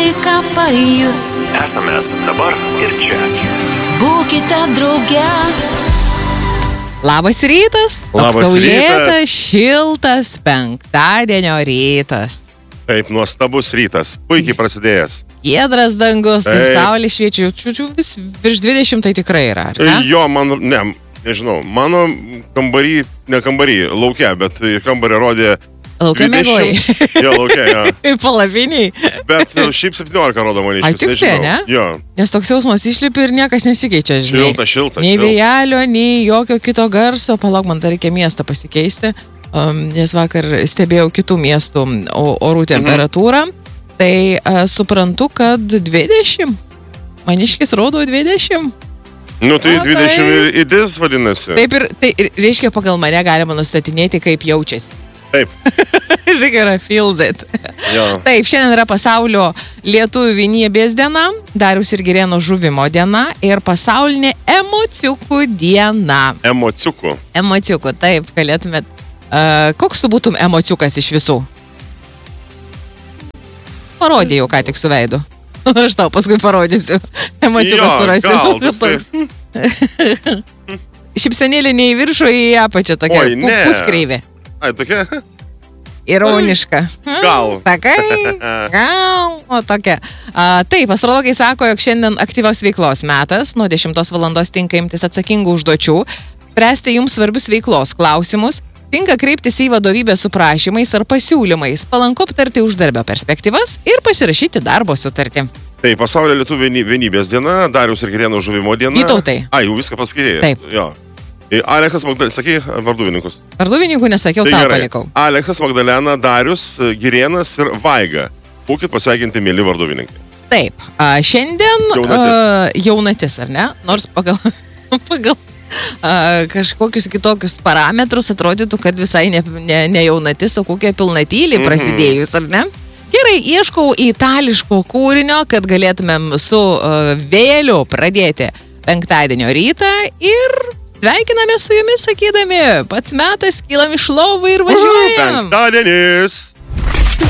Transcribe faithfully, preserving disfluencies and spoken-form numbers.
nuotaiką pajus. Esame dabar ir čia. Būkite drauge. Labas rytas. Labas saulėtas, rytas. šiltas penktadienio rytas. Taip, nuostabus rytas. Puikiai prasidėjęs. Giedras dangus, taip Taip. saulė šviečia. Čiūčiu, vis virš dvidešimt tai tikrai yra, ar ne? Jo, mano, ne, nežinau, mano kambarį, ne kambarį, laukia, bet kambarį rodė Laukia mėgojai. Jo, laukia, jo. Palapiniai. Bet šiaip septyniolika rodo man Ai, išvis, tik tai, ne? Jo, Nes toks jausmas išlipi ir niekas nesikeičia, žinai. šilta, šilta. Nei šilta. vėjelio, nei jokio kito garso. Palauk, man dar reikia miestą pasikeisti, um, nes vakar stebėjau kitų miestų o- orų temperatūrą. Mhm. Tai uh, suprantu, kad dvidešimt. Maniškis rodo dvidešimt. Nu, tai O, dvidešimt taip. ir idis vadinasi. Taip ir, tai ir reiškia, pagal mane galima nustatinėti, kaip jaučiasi. Taip, Žiūrėk, yra feels it. jo. Taip, šiandien yra pasaulio lietuvių vienybės diena, Dariaus ir Girėno žuvimo diena ir pasaulinė emociukų diena. Emociukų. Emociukų, taip, galėtumėt. Uh, koks tu būtum emociukas iš visų? Parodė jau ką tik su veidu. Aš tau paskui parodysiu. Emociukas Jo, surasiu. gal, toksai. Šipsenėlė ne į viršų, į apačią tokia. Oi, ne. Puskreivė. Ai, tokia? Ironiška. Gal. Sakai? Gal. O tokia. A, taip, astrologai sako, jog šiandien aktyvios veiklos metas. Nuo dešimtos valandos tinka imtis atsakingų užduočių, spręsti jums svarbius veiklos klausimus. Tinka kreiptis į vadovybę su prašymais ar pasiūlymais. Palanku aptarti uždarbio perspektyvas ir pasirašyti darbo sutartį. Tai pasaulio lietuvių vieny- vienybės diena, Dariaus ir Girėno žuvimo diena. Vytautai. Ai, jau viską paskaitėjai. Taip. Jo. Ir Aleksas Magdalena, sakai varduvininkus. Varduvininkų nesakiau, Tai tau gerai. palikau. Aleksas, Magdalena, Darius, Girėnas ir Vaiga. Būkit pasveikinti, mėly varduvininkai. Taip, a, šiandien Jaunatis. a, jaunatis, ar ne? Nors pagal, pagal a, kažkokius kitokius parametrus atrodytų, kad visai ne, ne, ne jaunatis, o kokia pilnatylė Mhm. prasidėjus, ar ne? Gerai, ieškau itališko kūrinio, kad galėtumėm su a, vėliu pradėti penktadienio rytą ir sveikiname su jumis sakydami, pats metas, kylam iš lovų ir važiuojam. Penktadienis.